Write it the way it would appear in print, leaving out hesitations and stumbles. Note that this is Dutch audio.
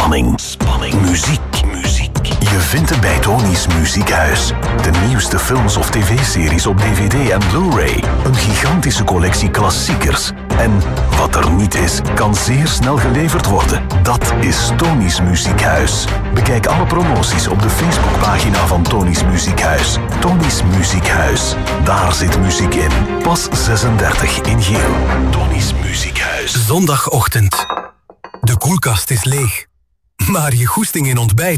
Spanning. Muziek. Je vindt het bij Tony's Muziekhuis. De nieuwste films of tv-series op DVD en Blu-ray. Een gigantische collectie klassiekers. En wat er niet is, kan zeer snel geleverd worden. Dat is Tony's Muziekhuis. Bekijk alle promoties op de Facebookpagina van Tony's Muziekhuis. Tony's Muziekhuis. Daar zit muziek in. Pas 36 in geel. Tony's Muziekhuis. Zondagochtend. De koelkast is leeg. Maar je goesting in ontbijt